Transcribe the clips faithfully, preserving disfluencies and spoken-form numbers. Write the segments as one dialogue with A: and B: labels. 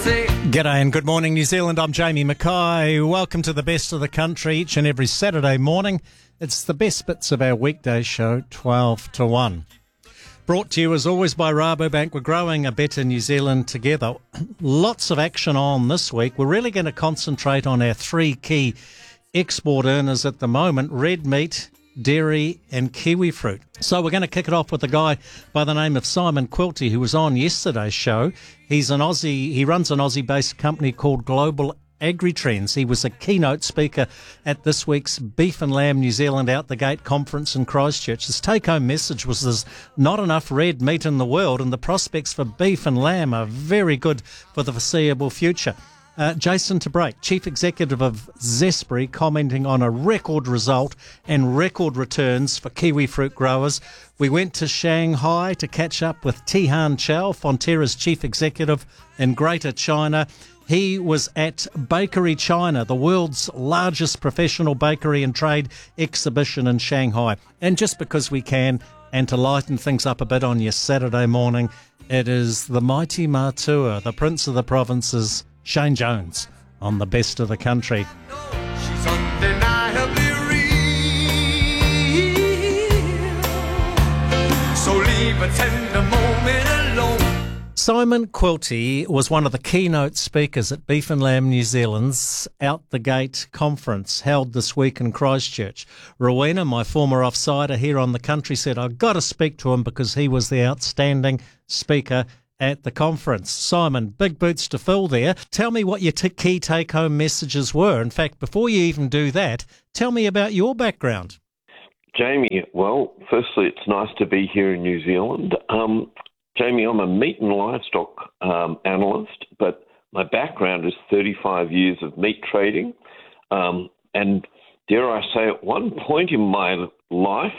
A: G'day and good morning, New Zealand. I'm Jamie Mackay. Welcome to the best of the country each and every Saturday morning. It's the best bits of our weekday show, twelve to one. Brought to you as always by Rabobank. We're growing a better New Zealand together. Lots of action on this week. We're really going to concentrate on our three key export earners at the moment: red meat, dairy and kiwi fruit. So we're going to kick it off with a guy by the name of Simon Quilty, who was on yesterday's show. He's an Aussie, he runs an Aussie-based company called Global Agri-Trends. He was a keynote speaker at this week's Beef and Lamb New Zealand Out the Gate conference in Christchurch. His take-home message was there's not enough red meat in the world and the prospects for beef and lamb are very good for the foreseeable future. Uh, Jason Tabrake, Chief Executive of Zespri, commenting on a record result and record returns for kiwi fruit growers. We went to Shanghai to catch up with Tihan Chow, Fonterra's Chief Executive in Greater China. He was at Bakery China, the world's largest professional bakery and trade exhibition in Shanghai. And just because we can, and to lighten things up a bit on your Saturday morning, it is the mighty Matua, the Prince of the Provinces, Shane Jones, on the best of the country.
B: She's undeniably real, so leave a tender moment alone.
A: Simon Quilty was one of the keynote speakers at Beef and Lamb New Zealand's Out the Gate conference held this week in Christchurch. Rowena, my former offsider here on the country, said I've got to speak to him because he was the outstanding speaker at the conference. Simon, big boots to fill there. Tell me what your t- key take-home messages were. In fact, before you even do that, tell me about your background.
C: Jamie, well, firstly, it's nice to be here in New Zealand. Um, Jamie, I'm a meat and livestock um, analyst, but my background is thirty-five years of meat trading. Um, and dare I say, at one point in my life,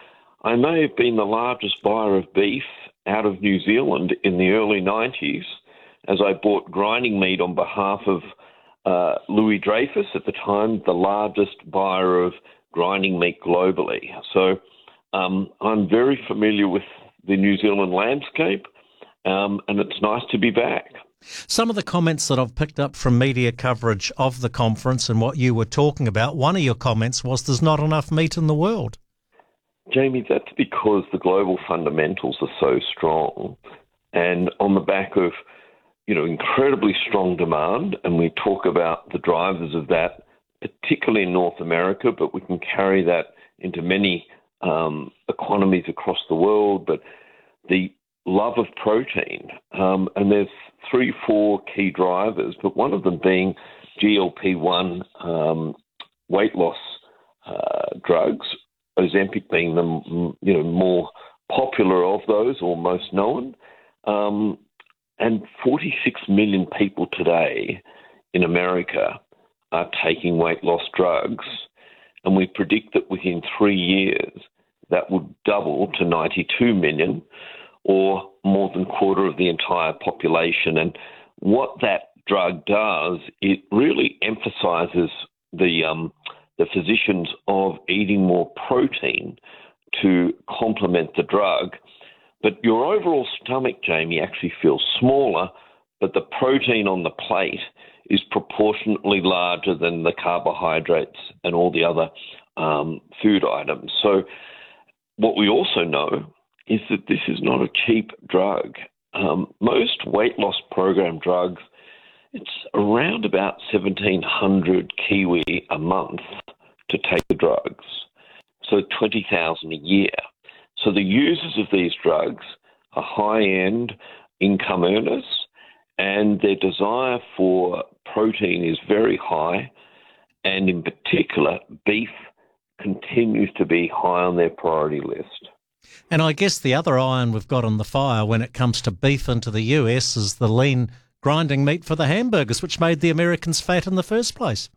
C: I may have been the largest buyer of beef out of New Zealand in the early nineties, as I bought grinding meat on behalf of uh, Louis Dreyfus, at the time the largest buyer of grinding meat globally. So um, I'm very familiar with the New Zealand landscape, um, and it's nice to be back.
A: Some of the comments that I've picked up from media coverage of the conference and what you were talking about, one of your comments was there's not enough meat in the world.
C: Jamie, that's because the global fundamentals are so strong, and on the back of, you know, incredibly strong demand, and we talk about the drivers of that, particularly in North America, but we can carry that into many um, economies across the world, but the love of protein, um, and there's three, four key drivers, but one of them being G L P one um, weight loss uh, drugs, Ozempic being the you know more popular of those or most known, um, and forty-six million people today in America are taking weight loss drugs, and we predict that within three years that would double to ninety-two million, or more than a quarter of the entire population. And what that drug does, it really emphasizes the um, the physicians of eating more protein to complement the drug. But your overall stomach, Jamie, actually feels smaller, but the protein on the plate is proportionately larger than the carbohydrates and all the other um, food items. So what we also know is that this is not a cheap drug. Um, most weight loss program drugs, it's around about seventeen hundred Kiwi a month to take the drugs, so twenty thousand a year. So the users of these drugs are high-end income earners, and their desire for protein is very high, and in particular, beef continues to be high on their priority list.
A: And I guess the other iron we've got on the fire when it comes to beef into the U S is the lean grinding meat for the hamburgers, which made the Americans fat in the first place.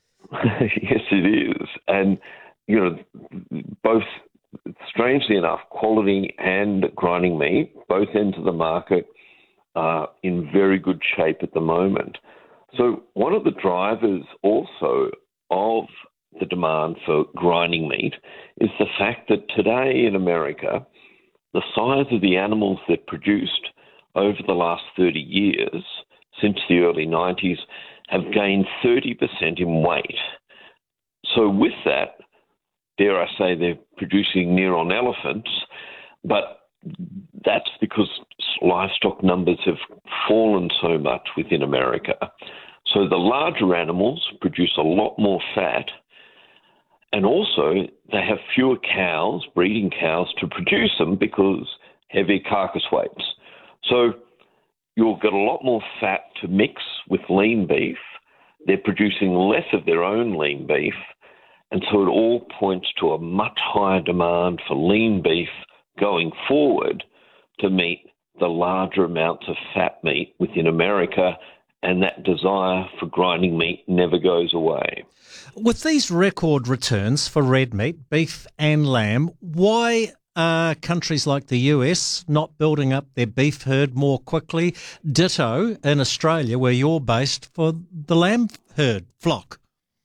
C: Yes, it is. And, you know, both, strangely enough, quality and grinding meat, both ends of the market are in very good shape at the moment. So one of the drivers also of the demand for grinding meat is the fact that today in America, the size of the animals that produced over the last thirty years since the early nineties have gained thirty percent in weight. So with that, dare I say, they're producing near-on elephants, but that's because livestock numbers have fallen so much within America. So the larger animals produce a lot more fat, and also they have fewer cows, breeding cows, to produce them because heavier carcass weights. So you'll get a lot more fat to mix with lean beef. They're producing less of their own lean beef, and so it all points to a much higher demand for lean beef going forward to meet the larger amounts of fat meat within America, and that desire for grinding meat never goes away.
A: With these record returns for red meat, beef and lamb, why are countries like the U S not building up their beef herd more quickly? Ditto in Australia, where you're based, for the lamb herd flock.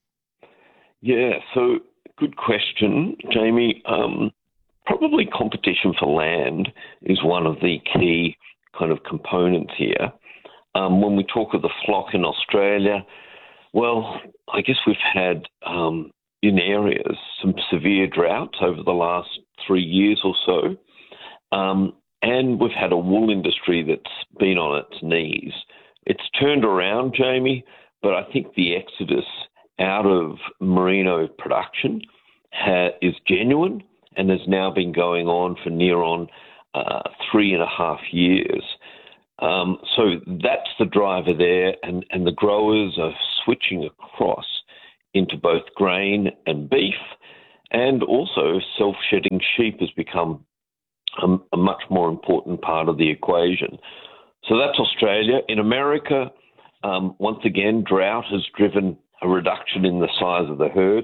C: Yeah, so good question, Jamie. Um, probably competition for land is one of the key kind of components here. Um, when we talk of the flock in Australia, well, I guess we've had um, in areas some severe droughts over the last three years or so, um, and we've had a wool industry that's been on its knees. It's turned around, Jamie, but I think the exodus out of merino production ha- is genuine and has now been going on for near on uh, three and a half years. Um, so that's the driver there, and, and the growers are switching across into both grain and beef, and also self-shedding sheep has become a, a much more important part of the equation. So that's Australia. In America, um, once again, drought has driven a reduction in the size of the herd,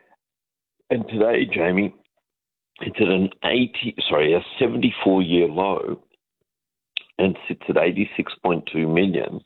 C: and today, Jamie, it's at an eighty, sorry, a seventy-four year low, and sits at eighty-six point two million.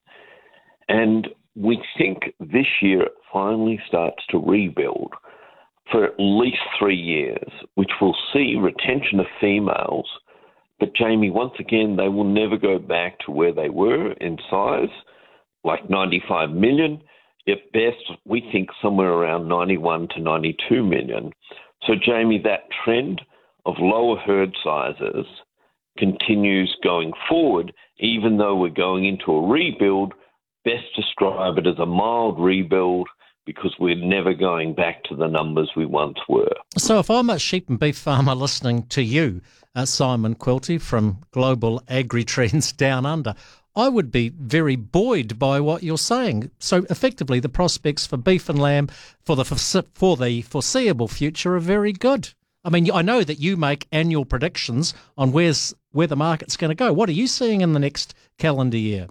C: And we think this year it finally starts to rebuild for at least three years, which will see retention of females. But Jamie, once again, they will never go back to where they were in size, like ninety-five million. At best, we think somewhere around ninety-one to ninety-two million. So Jamie, that trend of lower herd sizes continues going forward, even though we're going into a rebuild. Best describe it as a mild rebuild because we're never going back to the numbers we once were.
A: So if I'm a sheep and beef farmer listening to you, uh, Simon Quilty from Global Agri Trends Down Under, I would be very buoyed by what you're saying. So effectively the prospects for beef and lamb for the for the foreseeable future are very good. I mean, I know that you make annual predictions on where's where the market's going to go. What are you seeing in the next calendar year?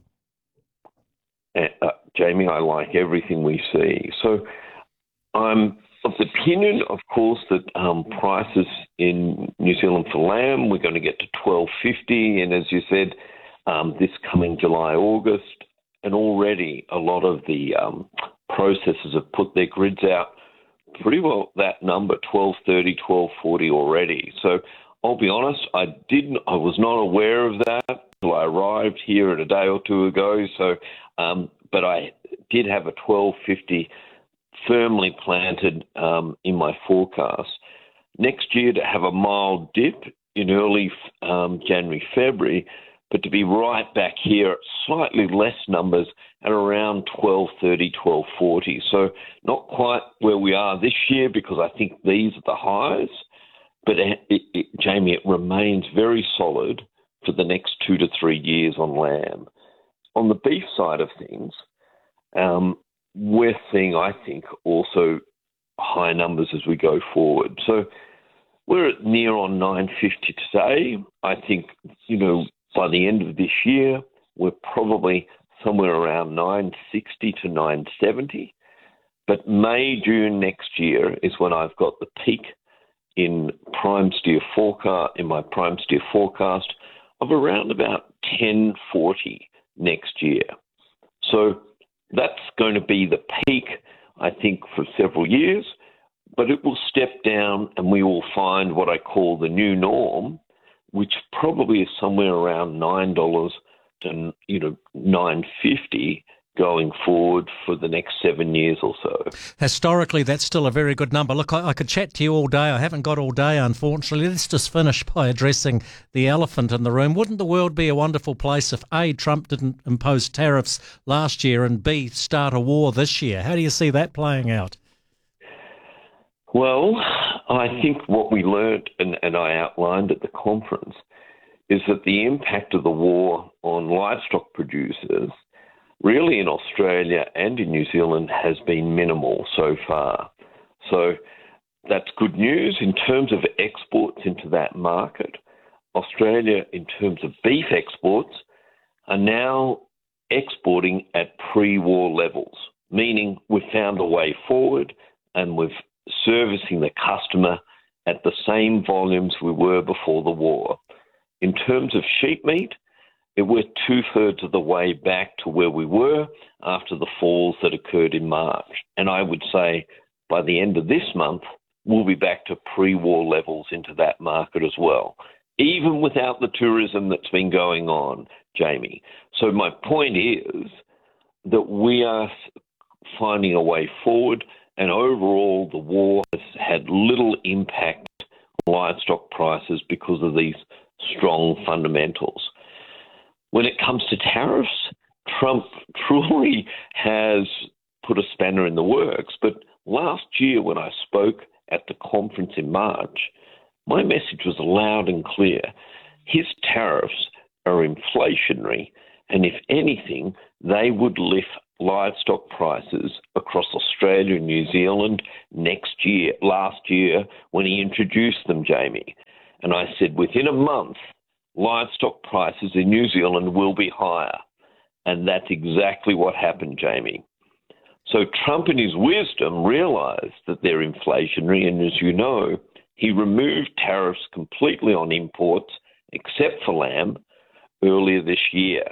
C: Uh, Jamie, I like everything we see. So I'm of the opinion, of course, that um, prices in New Zealand for lamb, we're going to get to twelve fifty, and as you said, um, this coming July, August, and already a lot of the um, processors have put their grids out pretty well that number, twelve thirty, twelve forty already. So I'll be honest, I didn't, I was not aware of that until I arrived here a day or two ago. So, um, but I did have a twelve fifty firmly planted um, in my forecast. Next year to have a mild dip in early um, January, February, but to be right back here at slightly less numbers at around twelve thirty, twelve forty. So not quite where we are this year because I think these are the highs, but it, it, Jamie, it remains very solid for the next two to three years on lamb. On the beef side of things, um, we're seeing, I think, also high numbers as we go forward. So we're at near on nine fifty today. I think, you know, by the end of this year, we're probably somewhere around nine sixty to nine seventy. But May, June next year is when I've got the peak in prime steer forecast, in my prime steer forecast of around about ten forty next year. So that's going to be the peak, I think, for several years, but it will step down and we will find what I call the new norm, which probably is somewhere around nine dollars and, you know, nine fifty going forward for the next seven years or so.
A: Historically, that's still a very good number. Look, I, I could chat to you all day. I haven't got all day, unfortunately. Let's just finish by addressing the elephant in the room. Wouldn't the world be a wonderful place if A, Trump didn't impose tariffs last year, and B, start a war this year? How do you see that playing out?
C: Well, I think what we learnt, and, and I outlined at the conference, is that the impact of the war on livestock producers really in Australia and in New Zealand has been minimal so far. So that's good news. In terms of exports into that market, Australia, in terms of beef exports, are now exporting at pre-war levels, meaning we've found a way forward and we're servicing the customer at the same volumes we were before the war. In terms of sheep meat, we're two-thirds of the way back to where we were after the falls that occurred in March. And I would say by the end of this month, we'll be back to pre-war levels into that market as well, even without the tourism that's been going on, Jamie. So my point is that we are finding a way forward, and overall the war has had little impact on livestock prices because of these strong fundamentals. When it comes to tariffs, Trump truly has put a spanner in the works. But last year when I spoke at the conference in March, my message was loud and clear. His tariffs are inflationary, and if anything, they would lift livestock prices across Australia and New Zealand next year, last year, when he introduced them, Jamie. And I said within a month, livestock prices in New Zealand will be higher. And that's exactly what happened, Jamie. So Trump, in his wisdom, realised that they're inflationary, and as you know, he removed tariffs completely on imports, except for lamb, earlier this year.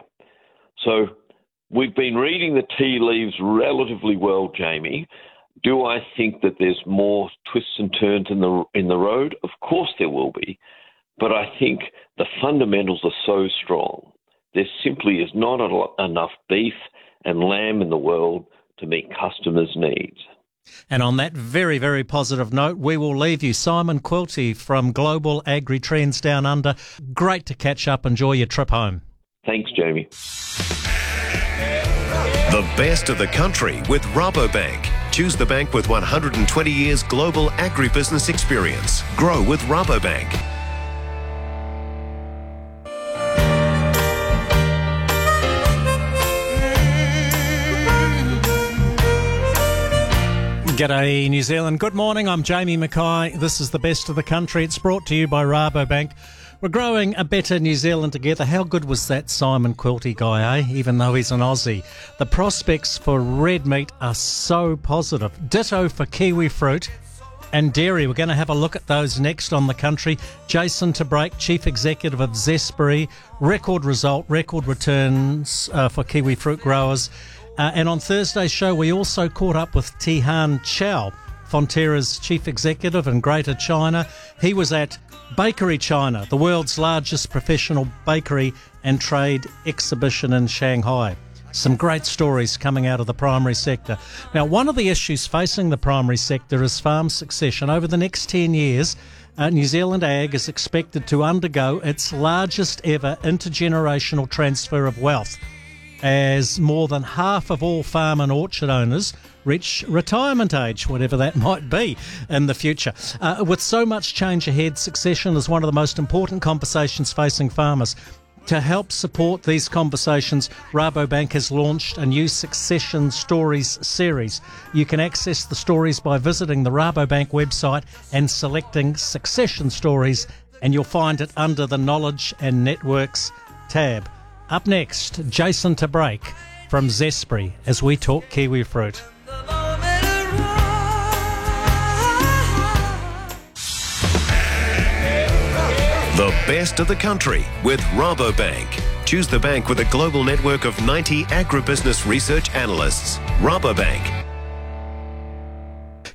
C: So we've been reading the tea leaves relatively well, Jamie. Do I think that there's more twists and turns in the in the road? Of course there will be. But I think the fundamentals are so strong. There simply is not a, enough beef and lamb in the world to meet customers' needs.
A: And on that very, very positive note, we will leave you. Simon Quilty from Global Agri Trends Down Under. Great to catch up. Enjoy your trip home.
C: Thanks, Jamie.
D: The best of the country with Rabobank. Choose the bank with one hundred twenty years global agribusiness experience. Grow with Rabobank.
A: G'day New Zealand. Good morning. I'm Jamie Mackay. This is the best of the country. It's brought to you by Rabobank. We're growing a better New Zealand together. How good was that Simon Quilty guy, eh? Even though he's an Aussie. The prospects for red meat are so positive. Ditto for kiwi fruit and dairy. We're going to have a look at those next on The Country. Jason Tabrake, Chief Executive of Zespri. Record result, record returns uh, for kiwi fruit growers. Uh, and on Thursday's show, we also caught up with Tihan Chow, Fonterra's Chief Executive in Greater China. He was at Bakery China, the world's largest professional bakery and trade exhibition in Shanghai. Some great stories coming out of the primary sector. Now, one of the issues facing the primary sector is farm succession. Over the next ten years, uh, New Zealand Ag is expected to undergo its largest ever intergenerational transfer of wealth, as more than half of all farm and orchard owners reach retirement age, whatever that might be in the future. Uh, with so much change ahead, succession is one of the most important conversations facing farmers. To help support these conversations, Rabobank has launched a new Succession Stories series. You can access the stories by visiting the Rabobank website and selecting Succession Stories, and you'll find it under the Knowledge and Networks tab. Up next, Jason Tabrake from Zespri as we talk kiwi fruit.
D: The best of the country with Rabobank. Choose the bank with a global network of ninety agribusiness research analysts. Rabobank.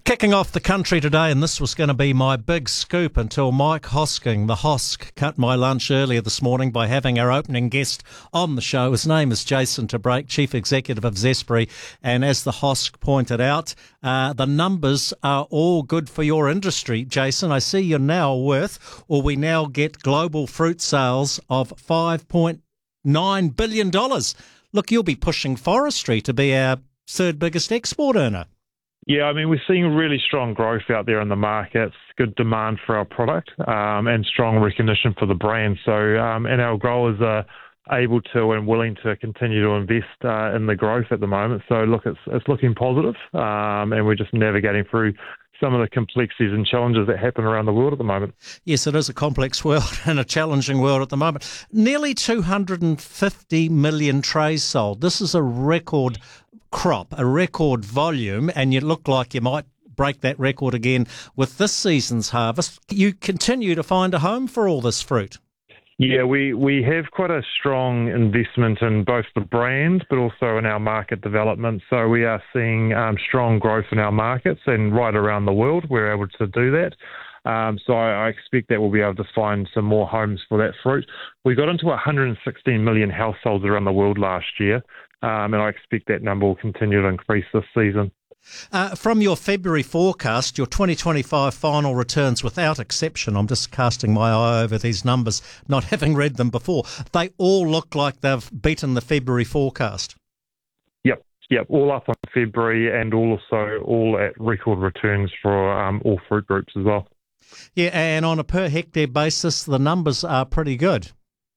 A: Kicking off the country today, and this was going to be my big scoop until Mike Hosking, the Hosk, cut my lunch earlier this morning by having our opening guest on the show. His name is Jason Tabrake, Chief Executive of Zespri, and as the Hosk pointed out, uh, the numbers are all good for your industry. Jason, I see you're now worth, or we now get global fruit sales of five point nine billion dollars. Look, you'll be pushing forestry to be our third biggest export earner.
E: Yeah, I mean, we're seeing really strong growth out there in the markets, good demand for our product, um, and strong recognition for the brand. So, um, and our growers are able to and willing to continue to invest uh, in the growth at the moment. So, look, it's it's looking positive, um, and we're just navigating through some of the complexities and challenges that happen around the world at the moment.
A: Yes, it is a complex world and a challenging world at the moment. Nearly two hundred fifty million trays sold. This is a record crop, a record volume, and you look like you might break that record again with this season's harvest. You continue to find a home for all this fruit.
E: Yeah, we, we have quite a strong investment in both the brand but also in our market development. So we are seeing um, strong growth in our markets, and right around the world we're able to do that. Um, so I, I expect that we'll be able to find some more homes for that fruit. We got into one hundred sixteen million households around the world last year, um, and I expect that number will continue to increase this season.
A: Uh, from your February forecast, your twenty twenty-five final returns, without exception, I'm just casting my eye over these numbers, not having read them before, they all look like they've beaten the February forecast.
E: Yep, yep, all up on February, and also all at record returns for um, all fruit groups as well.
A: Yeah, and on a per hectare basis, the numbers are pretty good.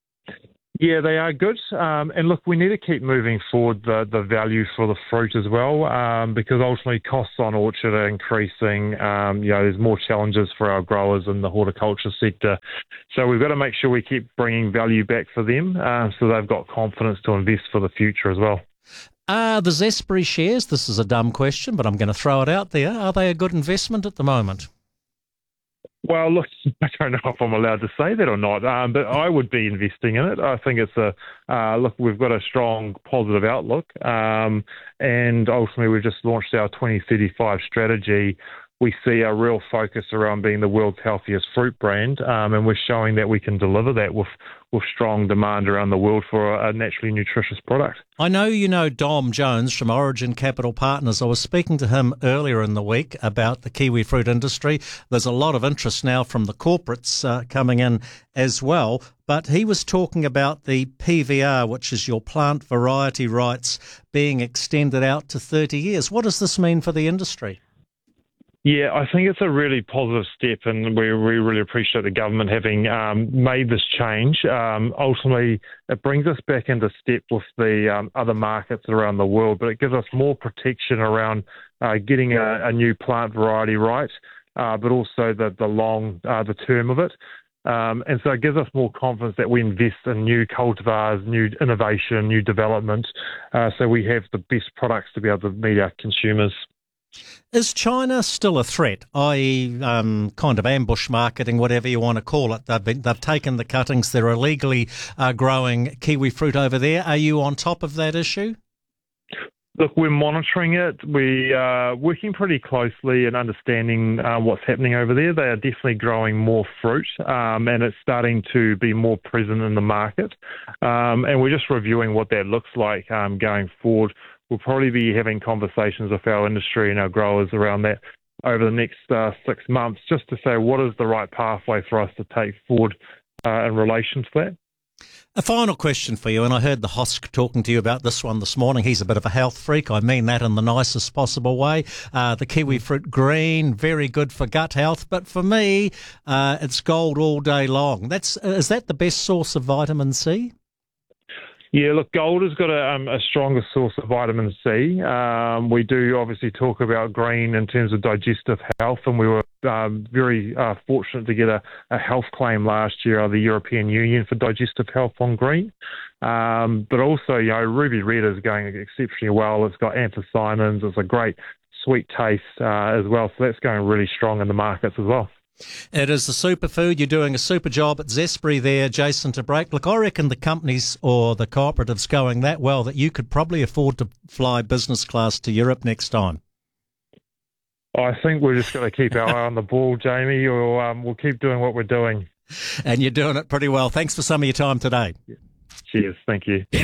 E: Yeah, they are good. Um, and look, we need to keep moving forward the, the value for the fruit as well, um, because ultimately costs on orchard are increasing. Um, you know, there's more challenges for our growers in the horticulture sector. So we've got to make sure we keep bringing value back for them, uh, so they've got confidence to invest for the future as well.
A: Are the Zespri shares, this is a dumb question, but I'm going to throw it out there, are they a good investment at the moment?
E: Well, look, I don't know if I'm allowed to say that or not, um, but I would be investing in it. I think it's a, uh, look, we've got a strong positive outlook, um, and ultimately we've just launched our twenty thirty-five strategy. We see a real focus around being the world's healthiest fruit brand, um, and we're showing that we can deliver that with, with strong demand around the world for a, a naturally nutritious product.
A: I know you know Dom Jones from Origin Capital Partners. I was speaking to him earlier in the week about the kiwi fruit industry. There's a lot of interest now from the corporates uh, coming in as well, but he was talking about the P V R, which is your plant variety rights, being extended out to thirty years. What does this mean for the industry?
E: Yeah, I think it's a really positive step, and we, we really appreciate the government having um, made this change. Um, ultimately, it brings us back into step with the um, other markets around the world, but it gives us more protection around uh, getting a, a new plant variety right, uh, but also the, the long, uh, the term of it. Um, and so it gives us more confidence that we invest in new cultivars, new innovation, new development, uh, so we have the best products to be able to meet our consumers.
A: Is China still a threat, that is um, kind of ambush marketing, whatever you want to call it? They've, been, they've taken the cuttings. They're illegally uh, growing kiwi fruit over there. Are you on top of that issue?
E: Look, we're monitoring it. We are working pretty closely and understanding uh, what's happening over there. They are definitely growing more fruit, um, and it's starting to be more present in the market. Um, and we're just reviewing what that looks like um, going forward. We'll probably be having conversations with our industry and our growers around that over the next uh, six months, just to say what is the right pathway for us to take forward uh, in relation to that.
A: A final question for you, and I heard the Hosk talking to you about this one this morning. He's a bit of a health freak. I mean that in the nicest possible way. Uh, the kiwi fruit green, very good for gut health, but for me, uh, it's gold all day long. That's is that the best source of vitamin C?
E: Yeah, look, gold has got a, um, a stronger source of vitamin C. Um, we do obviously talk about green in terms of digestive health, and we were um, very uh, fortunate to get a, a health claim last year of the European Union for digestive health on green. Um, but also, you know, Ruby Red is going exceptionally well. It's got anthocyanins. It's a great sweet taste uh, as well. So that's going really strong in the markets as well.
A: It is the superfood. You're doing a super job at Zespri there, Jason Tabrake. Look, I reckon the companies or the cooperatives going that well that you could probably afford to fly business class to Europe next time.
E: I think we're just going to keep our eye on the ball, Jamie, or um, we'll keep doing what we're doing.
A: And you're doing it pretty well. Thanks for some of your time today.
E: Cheers. Thank you.